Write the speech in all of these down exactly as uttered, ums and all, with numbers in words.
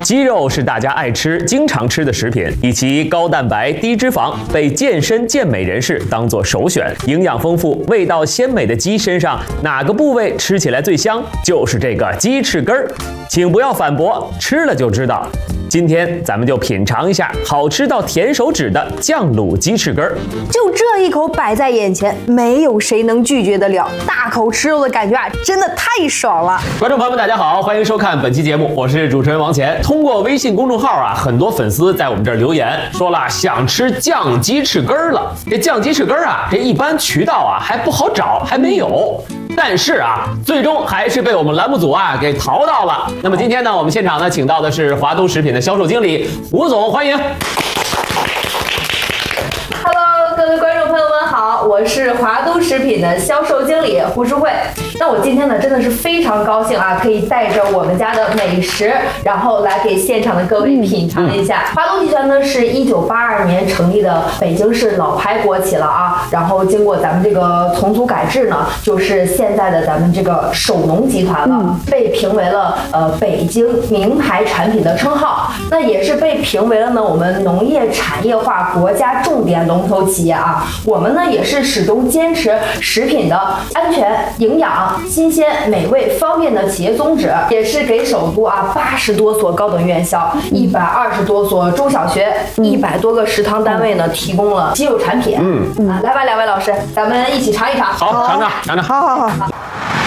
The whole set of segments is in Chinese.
鸡肉是大家爱吃、经常吃的食品，以其高蛋白、低脂肪，被健身健美人士当作首选。营养丰富、味道鲜美的鸡身上，哪个部位吃起来最香？就是这个鸡翅根儿。请不要反驳，吃了就知道。今天咱们就品尝一下好吃到甜手指的酱卤鸡翅根儿。 就这一口摆在眼前，没有谁能拒绝得了。大口吃肉的感觉啊，真的太爽了！ 观众朋友们，大家好，欢迎收看本期节目，我是主持人王乾。通过微信公众号啊，很多粉丝在我们这儿留言说了想吃酱鸡翅根儿了。这酱鸡翅根儿啊，这一般渠道啊还不好找，还没有。但是啊，最终还是被我们栏目组啊给淘到了。那么今天呢，我们现场呢请到的是华都食品的销售经理胡总，欢迎。 Hello， 各位观众朋友们好，我是华都食品的销售经理胡淑慧。那我今天呢真的是非常高兴啊，可以带着我们家的美食，然后来给现场的各位品尝一下。华都集团呢是一九八二年成立的北京市老牌国企了啊，然后经过咱们这个重组改制呢，就是现在的咱们这个首农集团了，嗯、被评为了呃北京名牌产品的称号，那也是被评为了呢我们农业产业化国家重点龙头企业啊。我们呢也是始终坚持食品的安全、营养、新鲜、美味、方便的企业宗旨，也是给首都啊八十多所高等院校、一百二十多所中小学、一百多个食堂单位呢提供了鸡肉产品。嗯啊，来吧，两位老师，咱们一起尝一尝。 好，尝尝，尝尝。 好好好。好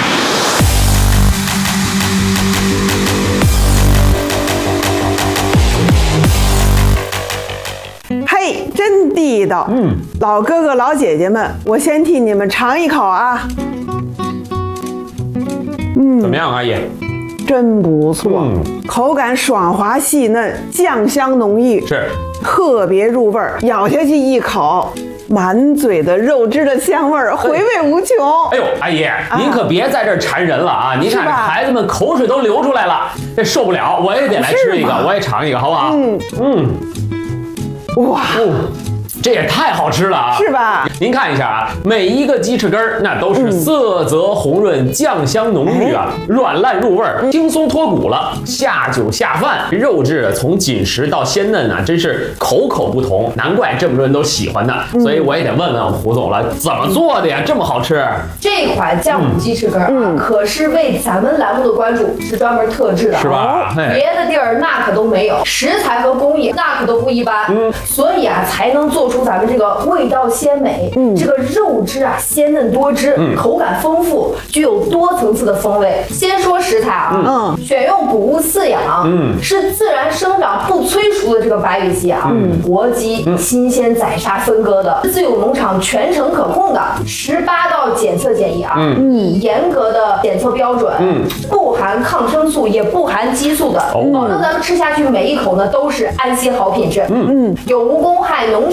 嘿，真地道！嗯，老哥哥老姐姐们，我先替你们尝一口啊。 嗯，怎么样，阿姨？ 真不错，嗯、口感爽滑细嫩，酱香浓郁， 是特别入味儿。咬下去一口，满嘴的肉汁的香味儿，回味无穷。 哎呦，阿姨，啊、您可别在这儿馋人了啊！您看孩子们口水都流出来了，这受不了，我也得来吃一个，我也尝一个，好不好？嗯嗯。哇、哦，这也太好吃了啊， 是吧？ 您看一下啊，每一个鸡翅根儿那都是色泽红润、酱香浓郁啊，嗯、软烂入味儿，轻松脱骨了，下酒下饭。肉质从紧实到鲜嫩啊，真是口口不同，难怪这么多人都喜欢呢。嗯、所以我也得问问我们胡总了，怎么做的呀？这么好吃？ 这款酱卤鸡翅根啊，嗯、可是为咱们栏目的关注是专门特制的， 是吧？ 别的地儿那可都没有，食材和工艺那可都不一般。嗯，所以啊，才能做出咱们这个味道鲜美，嗯、这个肉质啊鲜嫩多汁，嗯、口感丰富，具有多层次的风味。先说食材啊，嗯、选用谷物饲养，嗯、是自然生长不催熟的这个白羽鸡啊，嗯、活鸡，嗯、新鲜宰杀分割的，自有农场全程可控的，十八道检测检疫啊，嗯、以严格的检测标准，嗯、不含抗生素也不含激素的，保证咱们吃下去每一口呢都是安心好品质，嗯嗯，有无公害农